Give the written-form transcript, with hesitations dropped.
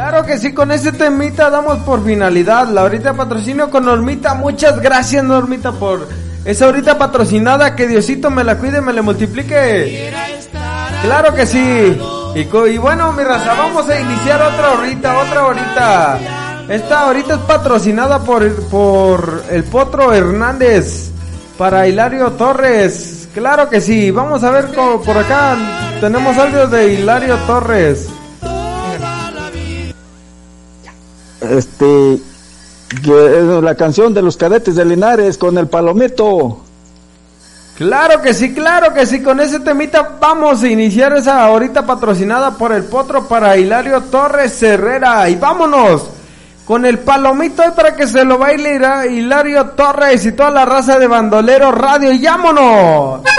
Claro que sí, con ese temita damos por finalidad la horita de patrocinio con Normita. Muchas gracias, Normita, por esa horita patrocinada. Que Diosito me la cuide, me la multiplique. Claro que sí. Y bueno, mi raza, vamos a iniciar otra horita. Esta horita es patrocinada por el Potro Hernández para Hilario Torres. Claro que sí. Vamos a ver por acá. Tenemos audio de Hilario Torres. La canción de los Cadetes de Linares con el Palomito. Claro que sí, con ese temita vamos a iniciar esa horita patrocinada por el Potro para Hilario Torres Herrera. Y vámonos con el Palomito para que se lo baile Hilario Torres y toda la raza de Bandolero Radio. ¡Y vámonos!